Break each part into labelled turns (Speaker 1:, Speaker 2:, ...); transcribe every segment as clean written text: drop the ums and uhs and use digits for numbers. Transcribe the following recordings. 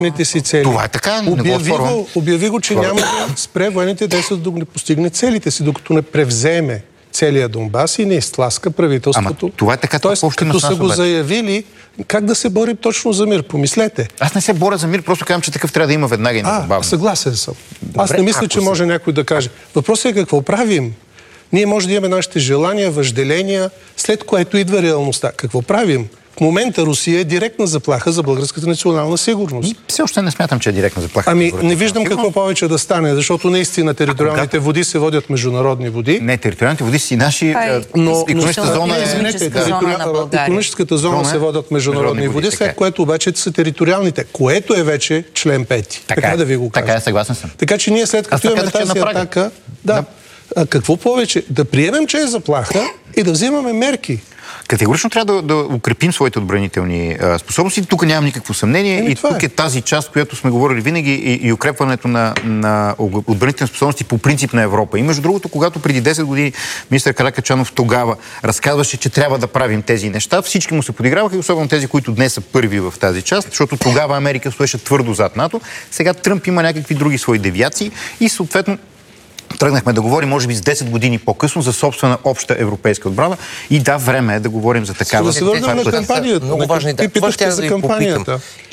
Speaker 1: си цели.
Speaker 2: Това е така.
Speaker 1: Обяви го, че няма да спре военните действия, докато не постигне целите си, докато не превземе целия Донбас и не изтласка правителството.
Speaker 2: Ама това е така.
Speaker 1: Тоест, като са го заявили, как да се борим точно за мир? Помислете.
Speaker 2: Аз не се боря за мир, просто казвам, че такъв трябва да има веднага и незабавно.
Speaker 1: Съгласен съм. Аз не мисля, че може някой да каже. Въпросът е какво правим. Ние може да имаме нашите желания, въжделения, след което идва реалността. Какво правим? В момента Русия е директна заплаха за българската национална сигурност.
Speaker 2: Все още не смятам, че е директна заплаха.
Speaker 1: Не виждам какво повече да стане, защото наистина териториалните води се водят международни води.
Speaker 2: Не, териториалните води си наши... Икономическата зона
Speaker 1: икономическата зона се водят международни води, след което обаче са териториалните, което е вече член 5. Така да ви го кажа.
Speaker 2: Така е, съгласен съм.
Speaker 1: Така че ние след като имаме тази атака... Какво повече? Да приемем, че е заплаха и да взимаме мерки.
Speaker 2: Категорично трябва да укрепим своите отбранителни способности. Тук нямам никакво съмнение. И тук е тази част, която сме говорили винаги, и укрепването на отбранителни способности по принцип на Европа. И между другото, когато преди 10 години министър Каракачанов тогава разказваше, че трябва да правим тези неща, всички му се подиграваха, и особено тези, които днес са първи в тази част, защото тогава Америка стоеше твърдо зад НАТО. Сега Тръмп има някакви други свои девиации и съответно тръгнахме да говорим, може би с 10 години по-късно, за собствена обща европейска отбрана. И да, време е да говорим за такава.
Speaker 1: Да се върнем на кампанията.
Speaker 3: Много важни. Това ще да ви попитам.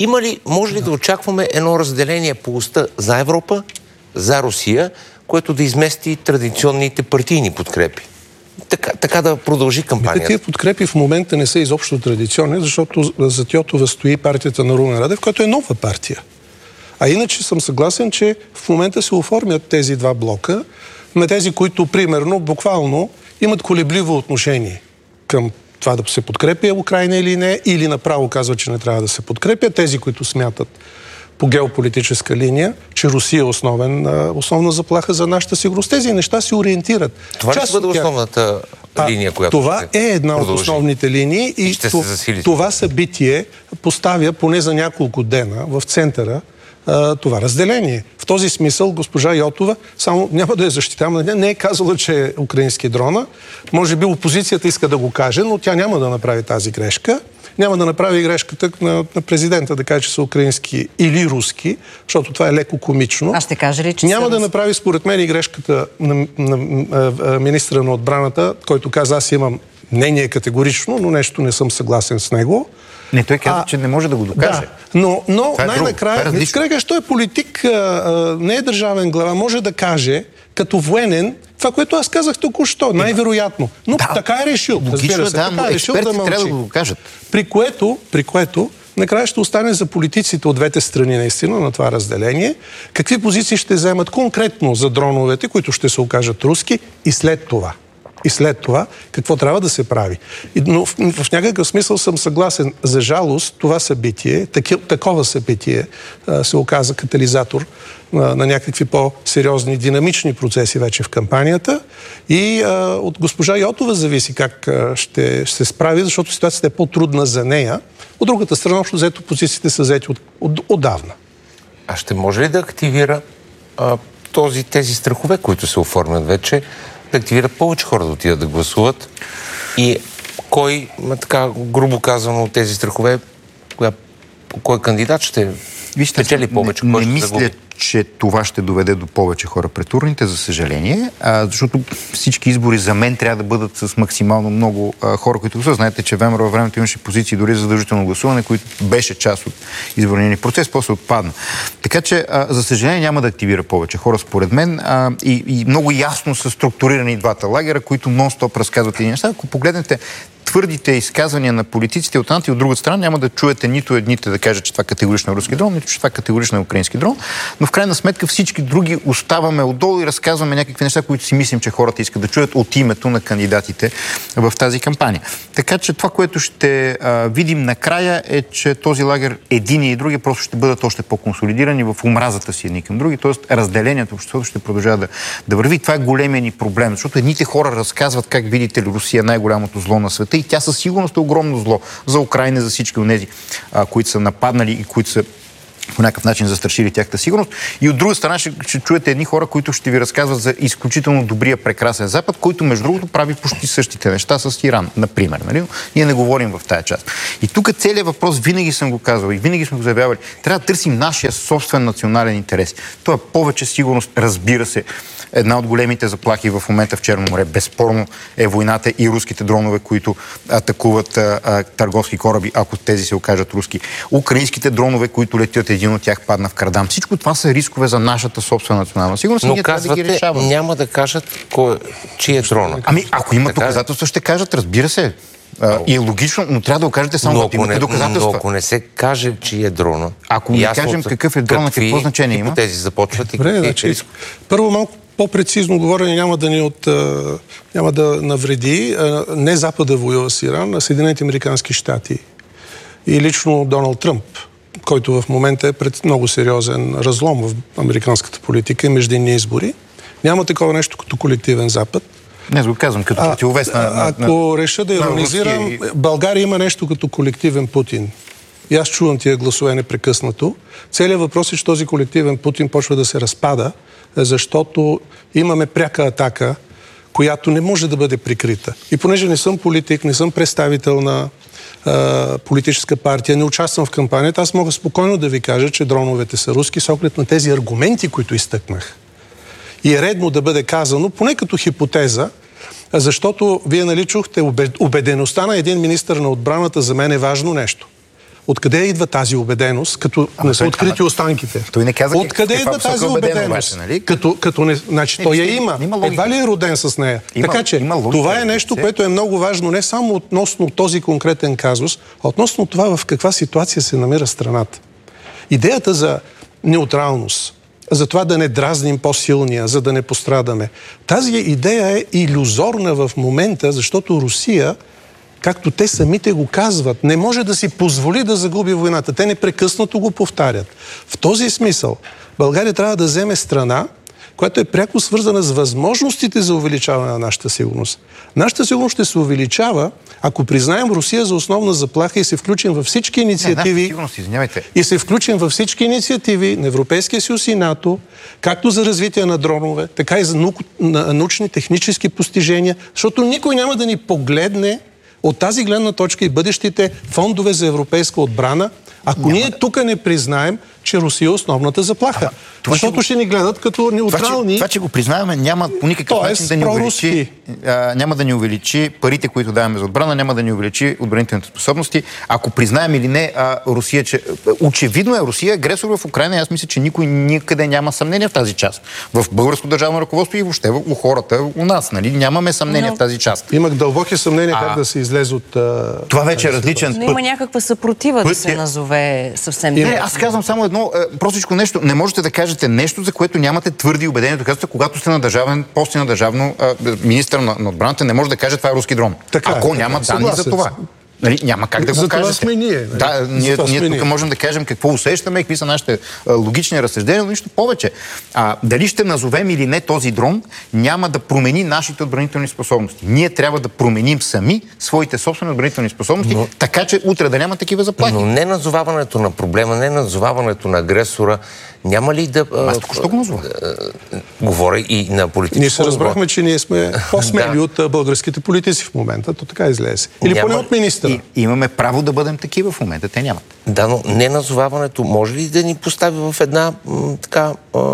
Speaker 3: Може ли да очакваме едно разделение по оста за Европа, за Русия, което да измести традиционните партийни подкрепи? Така да продължи кампанията.
Speaker 1: Тия подкрепи в момента не са изобщо традиционни, защото за Тиотова стои партията на Румен Радев, която е нова партия. А иначе съм съгласен, че в момента се оформят тези два блока на тези, които, примерно, буквално имат колебливо отношение към това да се подкрепя Украйна или не, или направо казва, че не трябва да се подкрепя. Тези, които смятат по геополитическа линия, че Русия е основна заплаха за нашата сигурност. Тези неща се ориентират.
Speaker 3: Това ли ще бъде основната линия, която
Speaker 1: това е една от основните линии и това събитие поставя поне за няколко дена в центъра това разделение. В този смисъл госпожа Йотова, само няма да я защитавам, не е казала, че е украински дрона. Може би опозицията иска да го каже, но тя няма да направи тази грешка. Няма да направи грешката на президента да каже, че са украински или руски, защото това е леко комично.
Speaker 4: Аз ще кажа ли, че
Speaker 1: няма да направи, според мен, и грешката на министра на отбраната, който каза, аз имам мнение категорично, но нещо не съм съгласен с него.
Speaker 2: Не, той каза, че не може да го докаже.
Speaker 1: Да, но най-накрая, що е политик, не е държавен глава, може да каже, като военен, това, което аз казах току-що, най-вероятно. Но така е решил.
Speaker 2: Логично е, да, но експерти трябва да го кажат.
Speaker 1: При което накрая ще остане за политиците от двете страни наистина на това разделение. Какви позиции ще вземат конкретно за дроновете, които ще се окажат руски, и след това. И след това, какво трябва да се прави. Но в някакъв смисъл съм съгласен. За жалост, това събитие, такова събитие се оказа катализатор на някакви по-сериозни динамични процеси вече в кампанията. И от госпожа Йотова зависи как ще се справи, защото ситуацията е по-трудна за нея. От другата страна, общо взето, позициите са взети отдавна.
Speaker 3: А ще може ли да активира тези страхове, които се оформят вече, да активират повече хора да отидат да гласуват? И кой, така грубо казано, от тези страхове, кой кандидат ще печели повече?
Speaker 2: Не мисля, че това ще доведе до повече хора пред урните, за съжаление, защото всички избори за мен трябва да бъдат с максимално много хора, които гласуват. Знаете, че ВМРО във времето имаше позиции дори за задължително гласуване, които беше част от изборния процес, после отпадна. Така че, за съжаление, няма да активира повече хора, според мен, и много ясно са структурирани двата лагера, които нон-стоп разказват едни неща. Ако погледнете твърдите изказвания на политиците от едната и от другата страна, няма да чуете нито едните да кажат, че това категорично е руски дрон, нито че това категорично е украински дрон, но в крайна сметка всички други оставаме отдолу и разказваме някакви неща, които си мислим, че хората искат да чуят от името на кандидатите в тази кампания. Така че това, което ще видим накрая, е, че този лагер, единия и другия, просто ще бъдат още по-консолидирани в омразата си едни към други, т.е. разделението в обществото ще продължава да върви. Това е големия ни проблем, защото едните хора разказват как, видите ли, Русия е най-голямото зло на света и тя със сигурност е огромно зло за Украйна, за всички онези, които са нападнали и които са по някакъв начин застрашили тяхната сигурност. И от друга страна ще чуете едни хора, които ще ви разказват за изключително добрия, прекрасен Запад, който между другото прави почти същите неща с Иран, например. Нали? Ние не говорим в тая част. И тук целият въпрос, винаги съм го казвал и винаги сме го заявявали, трябва да търсим нашия собствен национален интерес. Това е повече сигурност, разбира се. Една от големите заплахи в момента в Черно море безспорно е войната и руските дронове, които атакуват търговски кораби, ако тези се окажат руски. Украинските дронове, които летят, един от тях падна в Кардан. Всичко това са рискове за нашата собствена национална сигурност.
Speaker 3: Но
Speaker 2: ние трябва да ги решаваме.
Speaker 3: Няма да кажат чий е дрона.
Speaker 2: Ами, ако има доказателства, ще кажат, разбира се. И е логично, но трябва да окажете само да имате доказателства.
Speaker 3: Но ако не се каже, чий е дрона...
Speaker 2: Ако не кажем какъв е дрона, какво значение има?
Speaker 3: Тези започват и
Speaker 1: какви... Първо малко по-прецизно говорене няма да навреди. Не Запада воюва с Иран, а Съединените американски щати. И лично Доналд Тръмп, който в момента е пред много сериозен разлом в американската политика и междинни избори. Няма такова нещо като колективен Запад.
Speaker 2: Не, го казвам, като противовес на...
Speaker 1: Ако реша да иронизирам, България има нещо като колективен Путин. И аз чувам тия гласове непрекъснато. Целият въпрос е, че този колективен Путин почва да се разпада, защото имаме пряка атака, която не може да бъде прикрита. И понеже не съм политик, не съм представител на политическа партия, не участвам в кампанията, аз мога спокойно да ви кажа, че дроновете са руски с оглед на тези аргументи, които изтъкнах. И е редно да бъде казано, поне като хипотеза, защото вие нали чухте убедеността на един министър на отбраната, за мен е важно нещо. Откъде идва тази убеденост, като не са открити останките?
Speaker 2: Той не каза
Speaker 1: откъде идва тази убеденост?
Speaker 2: Нали?
Speaker 1: Значи той я има. Едва ли е роден с нея? Така че това е нещо, което е много важно не само относно този конкретен казус, а относно това в каква ситуация се намира страната. Идеята за неутралност, за това да не дразним по-силния, за да не пострадаме. Тази идея е илюзорна в момента, защото Русия, както те самите го казват, не може да си позволи да загуби войната. Те непрекъснато го повтарят. В този смисъл България трябва да вземе страна, която е пряко свързана с възможностите за увеличаване на нашата сигурност. Нашата сигурност ще се увеличава, ако признаем Русия за основна заплаха и се включим във всички инициативи. И се включим във всички инициативи на Европейския съюз и НАТО, както за развитие на дронове, така и за научни, технически постижения, защото никой няма да ни погледне от тази гледна точка и бъдещите фондове за европейска отбрана, ако ние тук не признаем, че Русия е основната заплаха. Защото ще ни гледат като неутрални.
Speaker 2: Това, че го признаваме, няма по никакъв начин да ни увеличи. Няма да ни увеличи парите, които даваме за отбрана, няма да ни увеличи отбранителните способности. Ако признаем или не, Русия, че... Очевидно е, Русия е агресор в Украйна. Аз мисля, че никой никъде няма съмнение в тази част. В българско държавно ръководство и въобще у хората, у нас, нали? Нямаме съмнение в тази част.
Speaker 1: Имах дълбоки съмнения как да се излезе от...
Speaker 2: Това вече е различен път.
Speaker 4: Но има някаква съпротива да се назове съвсем.
Speaker 2: Не, аз казвам само едно простичко нещо. Не можете да кажете нещо, за което нямате твърди убедения доказателства, когато сте на държавен пост и на държавно министър на отбраната, не може да каже това е руски дрон. Ако няма данни за това. Нали, няма как да го кажете.
Speaker 1: За това сме ние.
Speaker 2: Да, ние тук можем да кажем какво усещаме, какви са нашите логични разсъждения, но нищо повече. Дали ще назовем или не този дрон, няма да промени нашите отбранителни способности. Ние трябва да променим сами своите собствени отбранителни способности, така че утре да няма такива заплахи.
Speaker 3: Но не назоваването на проблема, не назоваването на агресора, няма ли да...
Speaker 2: Аз току-що го назвах.
Speaker 3: Говоря и на политическо.
Speaker 1: Ние се разбрахме, че ние сме по-смели от българските политици в момента. То така излезе. Или поне от министъра.
Speaker 2: Имаме право да бъдем такива в момента. Те нямат.
Speaker 3: Да, но не назоваването може ли да ни постави в една така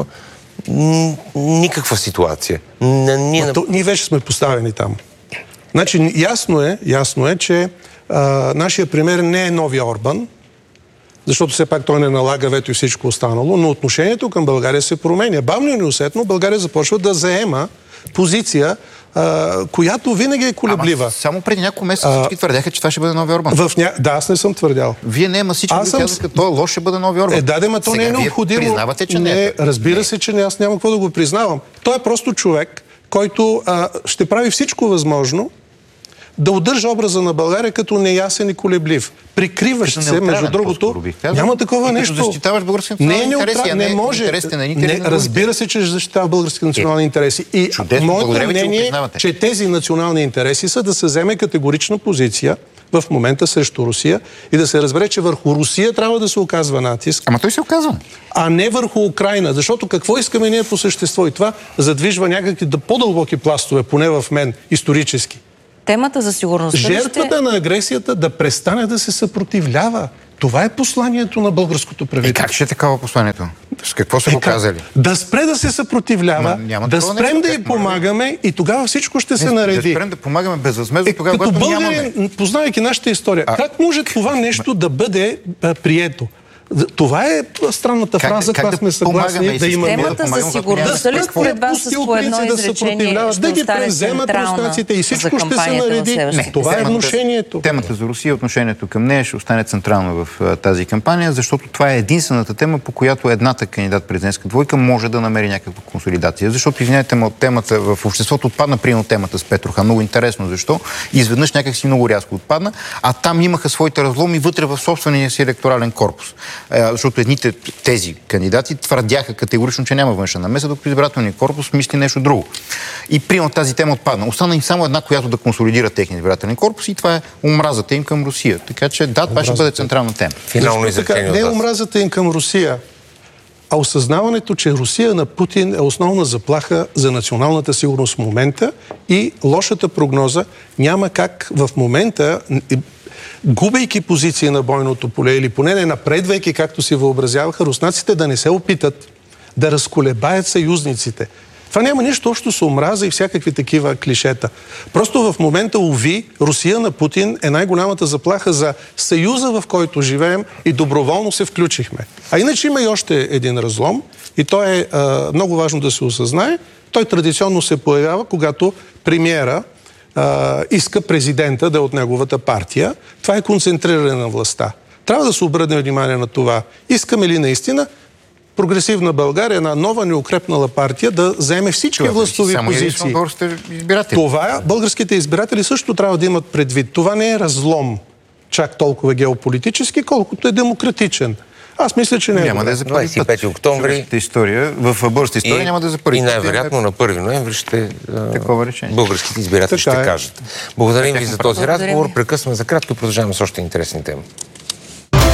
Speaker 3: никаква ситуация?
Speaker 1: Ние вече сме поставени там. Значи ясно е, че нашия премиер не е новия Орбан, защото все пак той не налага вето и всичко останало, но отношението към България се променя. Бавно и неусетно България започва да заема позиция, която винаги е колеблива.
Speaker 2: Само преди няколко месеца всички твърдяха, че това ще бъде новия Орбан.
Speaker 1: Да, аз не съм твърдял.
Speaker 2: Вие не, всички казаха, това лош ще бъде новия Орбан.
Speaker 1: То не е необходимо.
Speaker 2: Признавате, че не е.
Speaker 1: Разбира се, че не, аз няма какво да го признавам. Той е просто човек, който ще прави всичко възможно да удържа образа на България като неясен и колеблив. Прикриваш се, между другото, няма такова нещо.
Speaker 2: Защитаваш българските национални интереси,
Speaker 1: не може. Разбира се, че защитава българските национални интереси. И моето мнение е, че тези национални интереси са да се вземе категорична позиция в момента срещу Русия и да се разбере, че върху Русия трябва да се оказва натиск.
Speaker 2: Ама той се оказва.
Speaker 1: А не върху Украйна. Защото какво искаме ние по същество? И това задвижва някакви по-дълбоки пластове, поне в мен, исторически.
Speaker 4: Темата за сигурността...
Speaker 1: Жертвата на агресията да престане да се съпротивлява. Това е посланието на българското правителство.
Speaker 2: Как ще е такова посланието? С какво са го казали?
Speaker 1: Да спре да се съпротивлява, да спрем да й помагаме и тогава всичко ще се нареди.
Speaker 2: Да спрем да помагаме безвъзмездно тогава,
Speaker 1: когато
Speaker 2: нямаме.
Speaker 1: българин, познавайки нашата история, как може това нещо да бъде прието? Това е странната фраза, която сме съгласни да имаме.
Speaker 4: Темата за сигурността ли според вас с по едно изречение ще остане централна
Speaker 1: и всичко ще се нареди? Това е внушението.
Speaker 2: Темата за Русия, отношението към нея ще остане централно в тази кампания, защото това е единствената тема, по която едната кандидат-президентска двойка може да намери някаква консолидация. Защото, извинете ме, от темата в обществото отпадна приема темата с Петрохан. Много интересно защо. Изведнъж някакси много рязко отпадна, а там имаха своите разломи вътре в собствения си електорален корпус. Защото едните тези кандидати твърдяха категорично, че няма външна намеса, докато избирателния корпус мисли нещо друго. И примерно тази тема отпадна. Остана им само една, която да консолидира техния избирателен корпус и това е омразата им към Русия. Така че да, това ще бъде централна тема.
Speaker 3: Финално изречение.
Speaker 1: Не е омразата им към Русия, а осъзнаването, че Русия на Путин е основна заплаха за националната сигурност в момента и лошата прогноза няма как в момента, губейки позиции на бойното поле или поне не напредвайки, както си въобразяваха, руснаците да не се опитат да разколебаят съюзниците. Това няма нищо общо с омраза и всякакви такива клишета. Просто в момента, уви, Русия на Путин е най-голямата заплаха за съюза, в който живеем и доброволно се включихме. А иначе има и още един разлом и то е много важно да се осъзнае. Той традиционно се появява, когато премиера иска президента да е от неговата партия. Това е концентриране на властта. Трябва да се обърне внимание на това. Искаме ли наистина Прогресивна България, една нова неукрепнала партия, да заеме всички властови позиции? Това българските избиратели също трябва да имат предвид. Това не е разлом чак толкова геополитически, колкото е демократичен. Аз мисля, че не е.
Speaker 2: Няма да е за първи път.
Speaker 3: 25 октомври.
Speaker 2: В българската история няма да е за първи път.
Speaker 3: И най-вероятно на 1 ноември българските избиратели ще кажат. Благодарим ви за този разговор. Прекъсваме за кратко и продължаваме с още интересни теми.